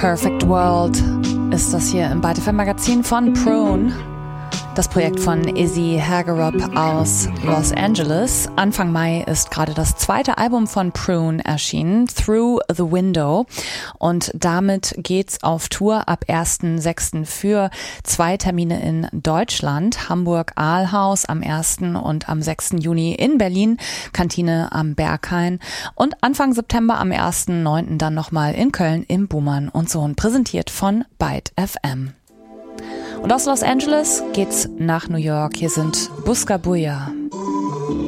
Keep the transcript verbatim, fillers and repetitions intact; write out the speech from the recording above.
Perfect World ist das hier im Byte F M Magazin von Prone. Das Projekt von Izzy Hagerup aus Los Angeles. Anfang Mai ist gerade das zweite Album von Prune erschienen, Through the Window. Und damit geht's auf Tour ab ersten sechsten für zwei Termine in Deutschland. Hamburg Aalhaus am ersten und am sechsten Juni in Berlin, Kantine am Berghain. Und Anfang September am ersten neunten dann nochmal in Köln im Buhmann und Sohn. Präsentiert von Byte F M. Und aus Los Angeles geht's nach New York. Hier sind Busca Buja.